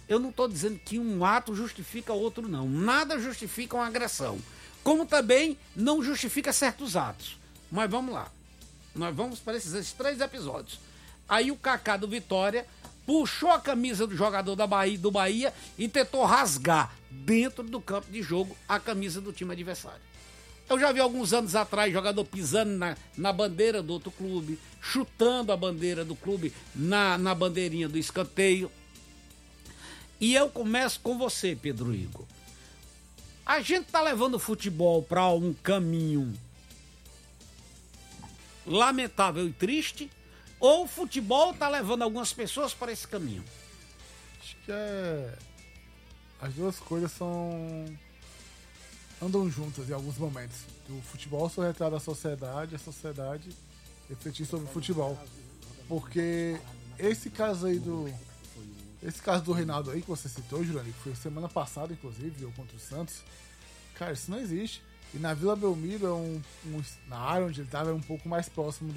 eu não estou dizendo que um ato justifica outro, não. Nada justifica uma agressão. Como também não justifica certos atos. Mas vamos lá. Nós vamos para esses 3 episódios. Aí o Kaká do Vitória puxou a camisa do jogador do Bahia e tentou rasgar dentro do campo de jogo a camisa do time adversário. Eu já vi alguns anos atrás jogador pisando na bandeira do outro clube, chutando a bandeira do clube na bandeirinha do escanteio. E eu começo com você, Pedro Igor. A gente tá levando o futebol para um caminho lamentável e triste, ou o futebol tá levando algumas pessoas para esse caminho? Acho que as duas coisas andam juntas em alguns momentos. O futebol só retrata a sociedade refletir sobre o futebol. Porque esse caso do Reinaldo aí que você citou, Jurandir, que foi semana passada, inclusive, ou contra o Santos, cara, isso não existe. E na Vila Belmiro, na área onde ele estava, é um pouco mais próximo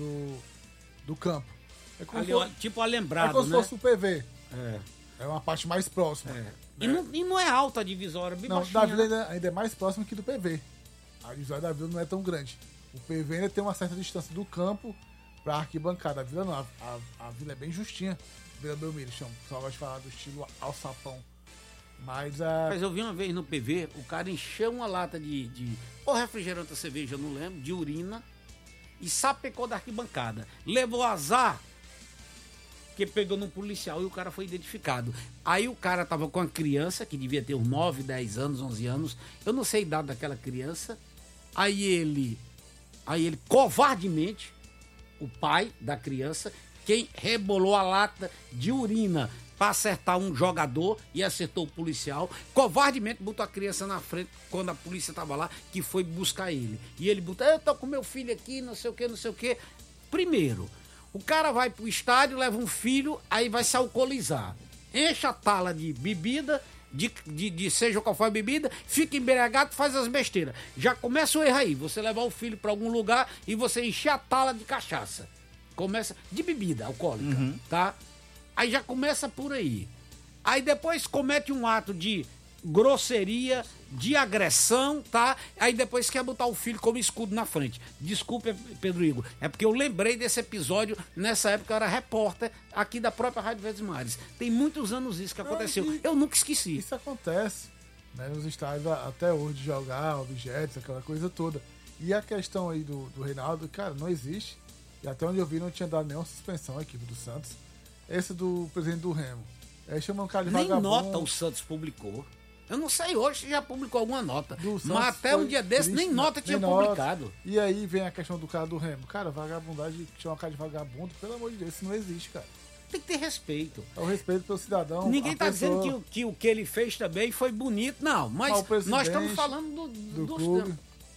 do campo. É como ali, tipo alembrado, é como né? se fosse o PV. É uma parte mais próxima. Né? E não é alta a divisória, bem não, baixinha. Da Vila ainda é mais próximo que do PV. A divisória da Vila não é tão grande. O PV ainda tem uma certa distância do campo para a arquibancada. A Vila não, a Vila é bem justinha. Vila Belmiro, chama. O pessoal gosta de falar do estilo alçapão. Mas eu vi uma vez no PV, o cara encheu uma lata de ou refrigerante ou cerveja, eu não lembro, de urina, e sapecou da arquibancada. Levou azar, que pegou num policial e o cara foi identificado. Aí o cara tava com uma criança, que devia ter uns 9, 10 anos, 11 anos, eu não sei a idade daquela criança. Aí ele covardemente, o pai da criança, quem rebolou a lata de urina para acertar um jogador e acertou o policial, covardemente botou a criança na frente quando a polícia estava lá, que foi buscar ele. E ele botou, eu tô com meu filho aqui, não sei o que. Primeiro, o cara vai pro estádio, leva um filho, aí vai se alcoolizar. Enche a tala de bebida, de seja qual for a bebida, fica embriagado, faz as besteiras. Já começa o erro aí, você levar o filho para algum lugar e você encher a tala de cachaça. Começa de bebida alcoólica, tá? Aí já começa por aí. Aí depois comete um ato de grosseria, de agressão, tá? Aí depois quer botar o filho como escudo na frente. Desculpa, Pedro Igor, é porque eu lembrei desse episódio, nessa época eu era repórter aqui da própria Rádio Verdes Mares. Tem muitos anos isso que aconteceu. Eu nunca esqueci. Isso acontece, né, nos estádios até hoje, de jogar, objetos, aquela coisa toda. E a questão aí do Reinaldo, cara, não existe. E até onde eu vi não tinha dado nenhuma suspensão à equipe do Santos. Esse do presidente do Remo. Aí chama um cara de vagabundo. Nem nota o Santos publicou. Eu não sei hoje se já publicou alguma nota. Mas até um dia desse nem nota tinha publicado. E aí vem a questão do cara do Remo. Cara, vagabundagem, chama um cara de vagabundo, pelo amor de Deus, isso não existe, cara. Tem que ter respeito. É o respeito pelo cidadão. Ninguém tá dizendo que o que ele fez também foi bonito, não. Mas nós estamos falando do clube.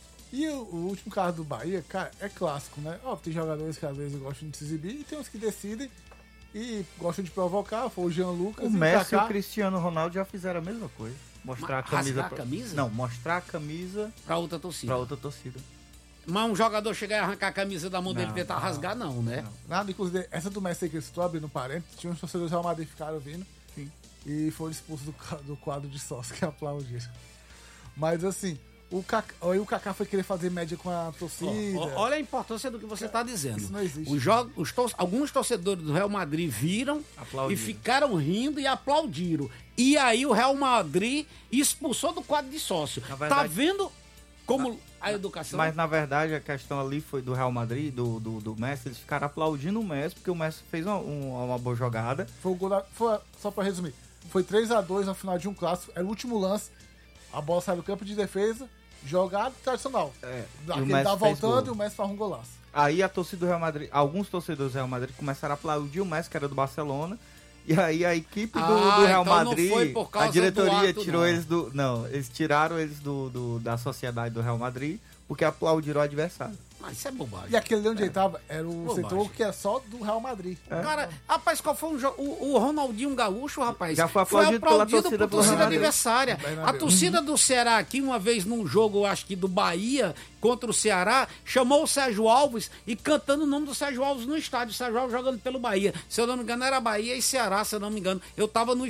E o último caso do Bahia, cara, é clássico, né? Ó, tem jogadores que às vezes gostam de se exibir e tem uns que decidem e gostam de provocar. Foi o Jean Lucas. O Messi e o Cristiano Ronaldo já fizeram a mesma coisa. Mostrar a camisa. Rasgar a camisa? Não, mostrar a camisa pra outra torcida. Mas um jogador chegar e arrancar a camisa da mão dele e tentar rasgar, não, né? Nada, inclusive, essa do Messi que eu estou abrindo parênteses, tinha uns torcedores do Real Madrid que ficaram vindo. Sim. E foram expulsos do quadro de sócio que aplaudiram. Mas assim, o Kaká foi querer fazer média com a torcida. Olha a importância do que você está dizendo. Isso não existe. Alguns torcedores do Real Madrid viram e ficaram rindo e aplaudiram. E aí o Real Madrid expulsou do quadro de sócio. Verdade, tá vendo como a educação... Mas na verdade a questão ali foi do Real Madrid, do Messi. Eles ficaram aplaudindo o Messi porque o Messi fez uma boa jogada. Foi o gol só pra resumir, foi 3-2 no final de um clássico. Era o último lance. A bola sai do campo de defesa, jogado tradicional. Ele tá voltando e o Messi faz um golaço. Aí a torcida do Real Madrid, alguns torcedores do Real Madrid começaram a aplaudir o Messi, que era do Barcelona. E aí a equipe do Real Madrid, a diretoria tirou eles do... Não, eles tiraram eles da sociedade do Real Madrid, porque aplaudiram o adversário. Mas isso é bobagem. E aquele onde ele tava era o setor que é só do Real Madrid. Cara, rapaz, qual foi o Ronaldinho Gaúcho, rapaz? Já foi aplaudido pela torcida adversária. A torcida do Ceará aqui, uma vez num jogo, acho que do Bahia, contra o Ceará, chamou o Sérgio Alves e cantando o nome do Sérgio Alves no estádio. O Sérgio Alves jogando pelo Bahia. Se eu não me engano, era Bahia e Ceará, se eu não me engano. Eu tava no